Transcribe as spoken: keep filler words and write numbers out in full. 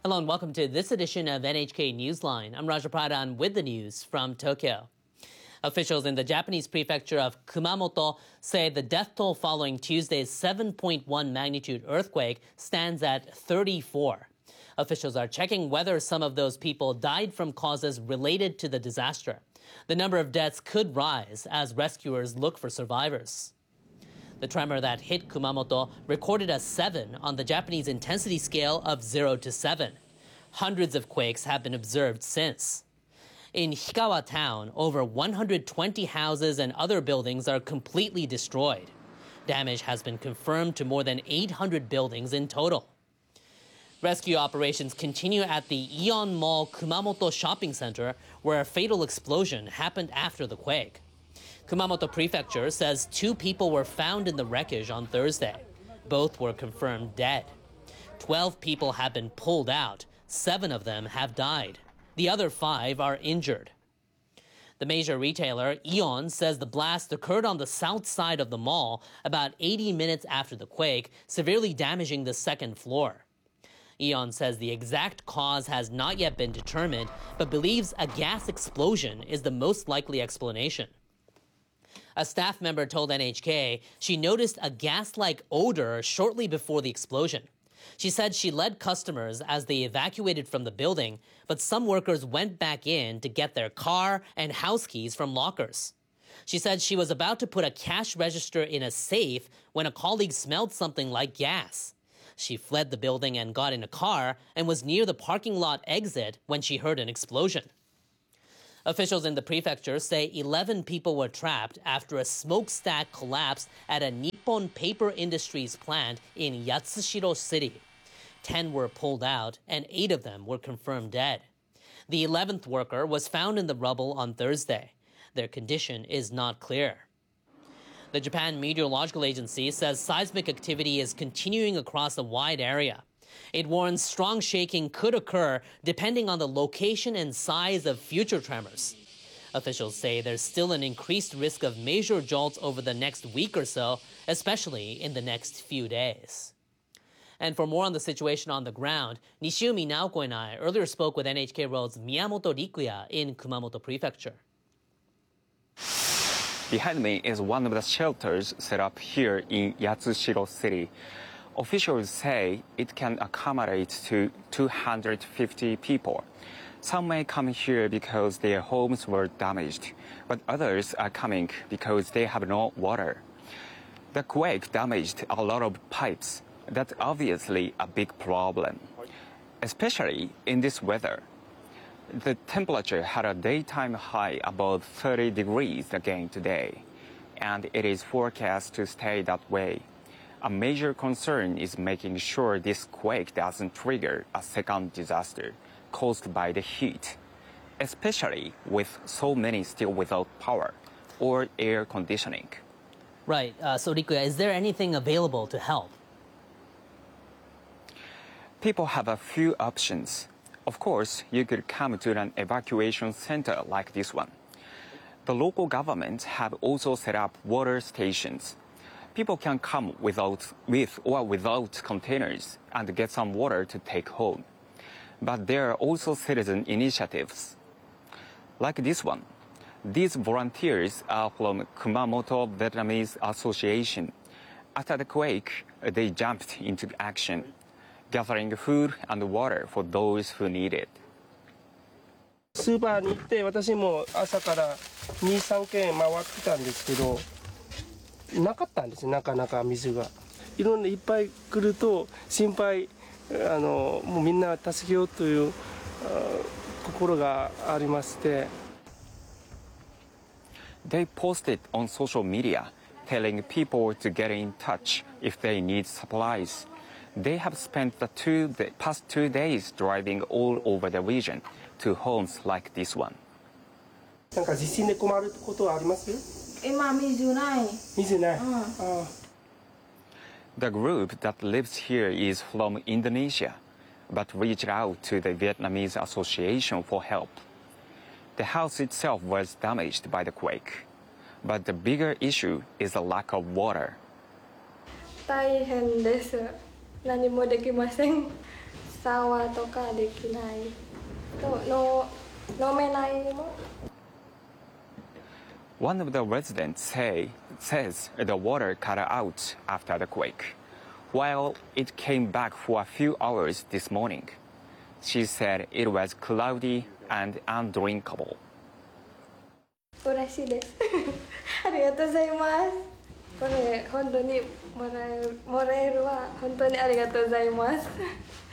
Hello and welcome to this edition of N H K Newsline. I'm Raja Pradhan with the news from Tokyo. Officials in the Japanese prefecture of Kumamoto say the death toll following Tuesday's seven point one magnitude earthquake stands at thirty-four. Officials are checking whether some of those people died from causes related to the disaster. The number of deaths could rise as rescuers look for survivors. The tremor that hit Kumamoto recorded a seven on the Japanese intensity scale of zero to seven. Hundreds of quakes have been observed since. In Hikawa town, over one hundred twenty houses and other buildings are completely destroyed. Damage has been confirmed to more than eight hundred buildings in total. Rescue operations continue at the Aeon Mall Kumamoto Shopping Center, where a fatal explosion happened after the quake. Kumamoto Prefecture says two people were found in the wreckage on Thursday. Both were confirmed dead. Twelve people have been pulled out. Seven of them have died. The other five are injured. The major retailer, Aeon, says the blast occurred on the south side of the mall about eighty minutes after the quake, severely damaging the second floor. Aeon says the exact cause has not yet been determined, but believes a gas explosion is the most likely explanation. A staff member told N H K she noticed a gas-like odor shortly before the explosion. She said she led customers as they evacuated from the building, but some workers went back in to get their car and house keys from lockers. She said she was about to put a cash register in a safe when a colleague smelled something like gas. She fled the building and got in a car and was near the parking lot exit when she heard an explosion. Officials in the prefecture say eleven people were trapped after a smokestack collapsed at a Nippon Paper Industries plant in Yatsushiro City. Ten were pulled out, and eight of them were confirmed dead. The eleventh worker was found in the rubble on Thursday. Their condition is not clear. The Japan Meteorological Agency says seismic activity is continuing across a wide area. It warns strong shaking could occur depending on the location and size of future tremors. Officials say there's still an increased risk of major jolts over the next week or so, especially in the next few days. And for more on the situation on the ground, Nishiumi Naoko and I earlier spoke with N H K World's Miyamoto Rikuya in Kumamoto Prefecture. Behind me is one of the shelters set up here in Yatsushiro City. Officials say it can accommodate to two hundred fifty people. Some may come here because their homes were damaged, but others are coming because they have no water. The quake damaged a lot of pipes. That's obviously a big problem, especially in this weather. The temperature had a daytime high above thirty degrees again today, and it is forecast to stay that way. A major concern is making sure this quake doesn't trigger a second disaster caused by the heat, especially with so many still without power or air conditioning. Right. Uh, so, Rikuya, is there anything available to help? People have a few options. Of course, you could come to an evacuation center like this one. The local governments have also set up water stations. People can come without, with or without containers and get some water to take home. But there are also citizen initiatives, like this one. These volunteers are from Kumamoto Vietnamese Association. After the quake, they jumped into action, gathering food and water for those who need it. スーパーに行って私も朝からに、さんけん回ってたんですけど、なかったんですなかなか水が。いろんないっぱい来ると心配、あのもうみんな助けようという心がありまして。 They posted on social media, telling people to get in touch if they need supplies. They have spent the two, the past two days driving all over the region to homes like this one. なんか地震で困ることはあります？ 今水ない。 水ない。 うん。 ああ。 The group that lives here is from Indonesia, but reached out to the Vietnamese Association for help. The house itself was damaged by the quake, but the bigger issue is the lack of water. 大変です。何もできません。 シャワーとかできないとの飲めないも。 One of the residents say, says the water cut out after the quake, while it came back for a few hours this morning. She said it was cloudy and undrinkable. 嬉しいです。ありがとうございます。これ本当にもらえる、もらえるは本当にありがとうございます。